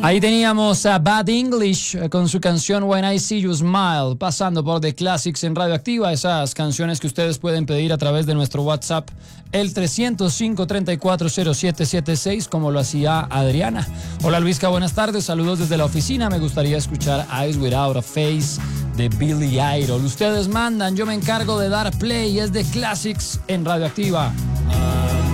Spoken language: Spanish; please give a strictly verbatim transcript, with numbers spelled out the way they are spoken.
Ahí teníamos a Bad English eh, con su canción When I See You Smile, pasando por The Classics en Radioactiva, esas canciones que ustedes pueden pedir a través de nuestro WhatsApp, el trescientos cinco, treinta y cuatro, cero siete setenta y seis, como lo hacía Adriana. Hola Luisca, buenas tardes, saludos desde la oficina, me gustaría escuchar Eyes Without a Face de Billy Idol. Ustedes mandan, yo me encargo de dar play, es The Classics en Radioactiva.